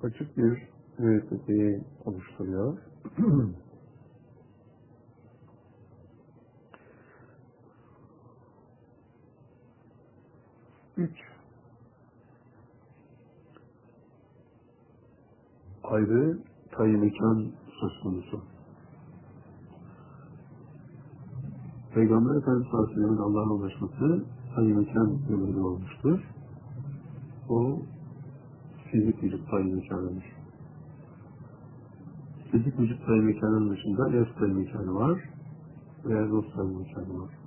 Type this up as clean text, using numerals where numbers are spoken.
açık bir müesseseye oluşturuyor. 3 ayrı tayin mekan söz konusu. Peygamber Efendimiz Aleyhisselam'ın Allah'a ulaşması tayin mekan yoluyla olmuştur. O fizik vücut tayin mekanıdır. Fizik vücut tayin mekanının dışında nefs tayin mekanı var veya ruh tayin mekanı var.